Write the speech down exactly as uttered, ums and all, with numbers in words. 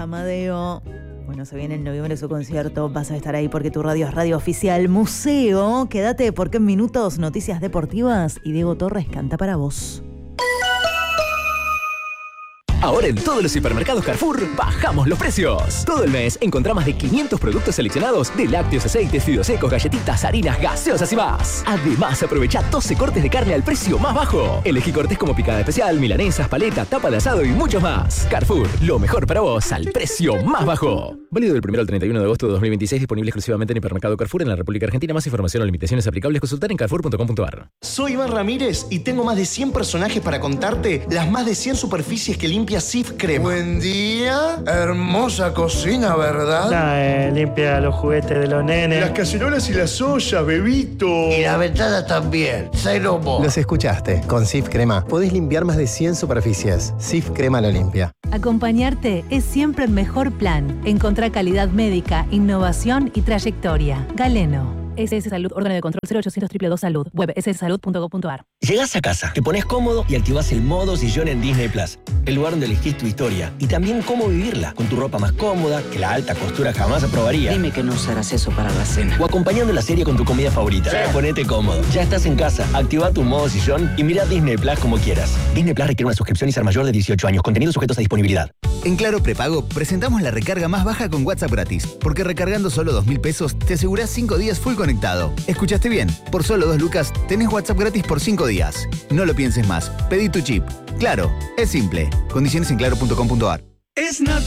Amadeo. Bueno, se viene en noviembre su concierto. Vas a estar ahí porque tu radio es radio oficial. Museo. Quédate porque en minutos noticias deportivas y Diego Torres canta para vos. Ahora en todos los hipermercados Carrefour bajamos los precios. Todo el mes encontrá más de quinientos productos seleccionados de lácteos, aceites, fideos secos, galletitas, harinas, gaseosas y más. Además, aprovecha doce cortes de carne al precio más bajo. Elegí cortes como picada especial, milanesas, paleta, tapa de asado y muchos más. Carrefour, lo mejor para vos al precio más bajo. Válido del primero al treinta y uno de agosto de dos mil veintiséis, disponible exclusivamente en hipermercado Carrefour en la República Argentina. Más información o limitaciones aplicables consultar en carrefour punto com punto a r. Soy Iván Ramírez y tengo más de cien personajes para contarte las más de cien superficies que limpia Cif Crema. Buen día. Hermosa cocina, ¿verdad? Nah, eh, limpia los juguetes de los nenes. Las cacerolas y las ollas, bebito. Y la ventana también. Celomo. Los escuchaste. Con Cif Crema podés limpiar más de cien superficies. Cif Crema lo limpia. Acompañarte es siempre el mejor plan. Encontrá calidad médica, innovación y trayectoria. Galeno. S S Salud, órgano de control cero ochocientos dos dos dos Salud. Web s s salud punto gov punto a r. Llegás a casa, te pones cómodo y activás el modo sillón en Disney Plus. El lugar donde elegís tu historia y también cómo vivirla, con tu ropa más cómoda, que la alta costura jamás aprobaría. Dime que no usarás eso para la cena. O acompañando la serie con tu comida favorita. Sí. Ponete cómodo. Ya estás en casa, activa tu modo sillón y mira Disney Plus como quieras. Disney Plus requiere una suscripción y ser mayor de dieciocho años. Contenidos sujetos a disponibilidad. En Claro Prepago presentamos la recarga más baja con WhatsApp gratis. Porque recargando solo dos mil pesos te asegurás cinco días full conectado. ¿Escuchaste bien? Por solo dos lucas tenés WhatsApp gratis por cinco días. No lo pienses más. Pedí tu chip. Claro, es simple. Condiciones en claro punto com punto a r. Es Natal